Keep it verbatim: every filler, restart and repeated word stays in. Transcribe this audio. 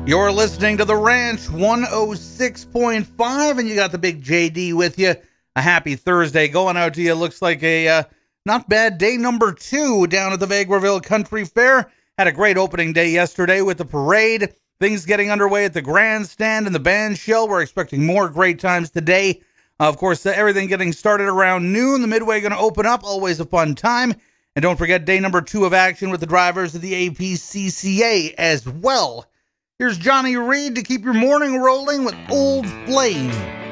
You're listening to The Ranch one oh six point five, and you got the big J D with you. A happy Thursday going out to you. Looks like a uh, not bad day number two down at the Vegreville Country Fair. Had a great opening day yesterday with the parade. Things getting underway at the grandstand and the band shell. We're expecting more great times today. Uh, of course, uh, everything getting started around noon. The Midway going to open up. Always a fun time. And don't forget day number two of action with the drivers of the A P C C A as well. Here's Johnny Reed to keep your morning rolling with Old Flame.